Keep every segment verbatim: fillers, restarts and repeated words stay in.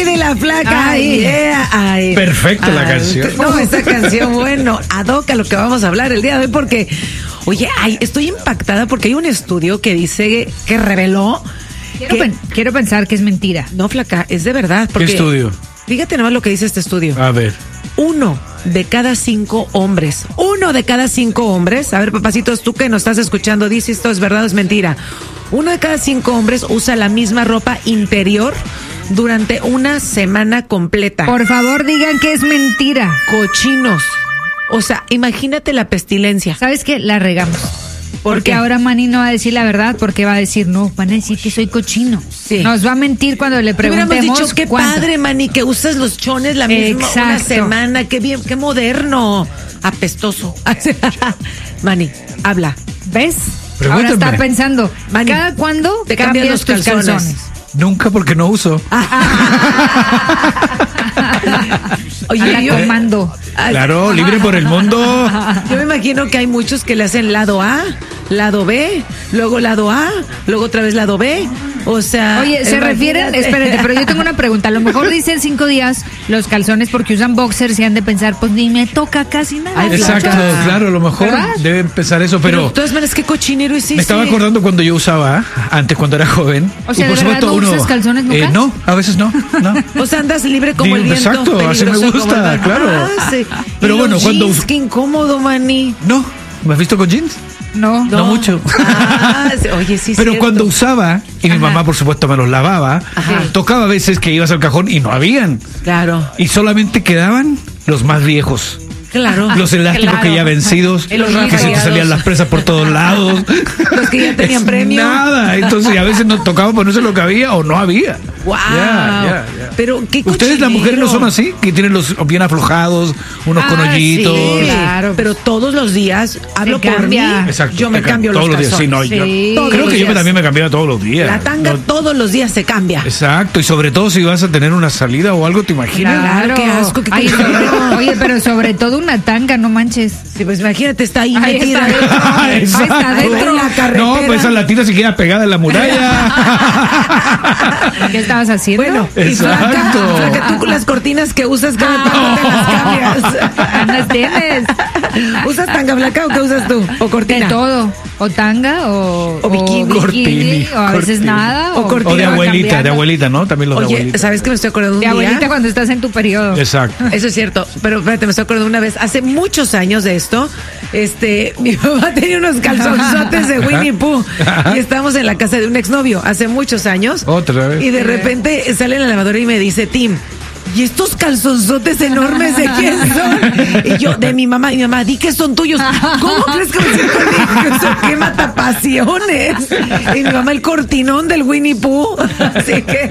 Armida y la Flaca. Ay, yeah. Ay, perfecta ay, la canción. No, esta canción, bueno, adoca lo que vamos a hablar el día de hoy porque, oye, ay, estoy impactada porque hay un estudio que dice, que reveló. Quiero, que, pen- quiero pensar que es mentira. No, Flaca, es de verdad. Porque, ¿Qué estudio? Fíjate nomás lo que dice este estudio. A ver. Uno de cada cinco hombres, uno de cada cinco hombres, a ver, papacitos, tú que nos estás escuchando, dice esto es verdad o es mentira. Uno de cada cinco hombres usa la misma ropa interior durante una semana completa. Por favor, digan que es mentira. Cochinos. O sea, imagínate la pestilencia. ¿Sabes qué? La regamos. ¿Por Porque qué? ahora Manny no va a decir la verdad, porque va a decir, no, van a decir que soy cochino. Sí. Nos va a mentir cuando le Hubiéramos preguntemos dicho, qué cuánto. padre, Manny, que usas los chones la misma una Exacto. semana, qué bien, qué moderno, apestoso. Manny, habla. ¿Ves? Pregúntame. Ahora está pensando, Manny, ¿cada cuándo te cambian los tus calzones? calzones? Nunca, porque no uso. Oye, A la yo, comando. Claro, libre por el mundo. yo me imagino que hay muchos que le hacen lado A, lado B, luego lado A, luego otra vez lado B. O sea, Oye, se refieren, imagínate. espérate, pero yo tengo una pregunta. A lo mejor dicen cinco días los calzones porque usan boxers y han de pensar, pues ni me toca casi nada. Ay, Exacto, Flaca. claro, a lo mejor ¿Verdad? debe empezar eso, Pero, pero de todas maneras, qué cochinero hiciste. me estaba acordando cuando yo usaba, antes cuando era joven. O sea, y por ¿de verdad supuesto no uno. usas calzones nunca? Eh, no, a veces no. no. O sea, andas libre como el Digo, viento. exacto, así me peligroso como gusta, el- claro. Ah, sí. Pero ¿Y bueno, los cuando jeans? us- Qué incómodo, Manny. No, ¿me has visto con jeans? No. No mucho. Ah, sí, oye, sí, Pero cierto. cuando usaba, y mi Ajá. mamá por supuesto me los lavaba, Ajá. tocaba a veces que ibas al cajón y no habían. Claro, Y solamente quedaban los más viejos. claro. Los elásticos Claro. que ya vencidos, Y los que se te rayados. salían las presas por todos lados. Los que ya tenían Es premio. Nada, entonces a veces nos tocaba ponerse lo que había o no había. Wow. Ya, ya, ya. Pero qué ¿Ustedes las mujeres no son cochinero. así? Que tienen los bien aflojados, unos Ah, con hoyitos. Sí, Claro. pero todos los días, hablo Se por mí, cambia. Exacto. yo me Ca- cambio todos los los días. Sí, calzones. no, yo Sí. Todos creo los que yo días. también me cambiaba todos los días. La tanga No- todos los días se cambia. Exacto, y sobre todo si vas a tener una salida o algo, ¿te imaginas? Claro, qué asco, qué Ay, cochinero. sobre- oye, pero sobre todo una tanga, no manches. Sí, pues imagínate, está ahí Ahí metida. está dentro. Ahí está Exacto. dentro de la carretera. No, pues esa latina se queda pegada en la muralla. ¿Qué estabas haciendo? Bueno, y Exacto. Flaca, Flaca, tú con las cortinas que usas cada tanto te las cambias. Andas tienes. ¿Usas tanga Flaca o qué usas tú? ¿O cortina? De todo. O tanga o, O bikini. Cortini, o a veces cortini. nada. O cortina. O de va abuelita, cambiando. de abuelita, ¿no? También los de Oye, abuelita. ¿sabes qué me estoy acordando de un De día? abuelita cuando estás en tu periodo. Exacto. Eso es cierto, pero espérate, me estoy acordando una vez, hace muchos años de esto, este, mi mamá tenía unos calzonzotes de Winnie Pooh y estábamos en la casa de un exnovio hace muchos años. Otra vez. Y de repente sale en la lavadora y me dice, Tim, ¿y estos calzonzotes enormes de quién son? Y yo, de mi mamá, y mi mamá, di que son tuyos. ¿Cómo crees que me siento bien? Eso qué matapasiones. Y mi mamá, el cortinón del Winnie Pooh. Así que,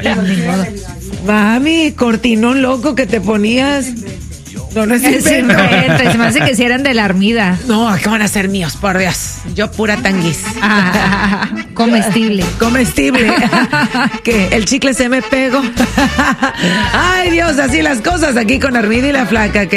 mami, cortinón loco que te ponías. No, no es Es invento. invento, se me hace que si eran de la Armida. No, ¿qué van a ser míos? Por Dios. Yo pura tanguis. Ah, comestible. Comestible. Que el chicle se me pegó. Ay, Dios, así las cosas aquí con Armida y la Flaca.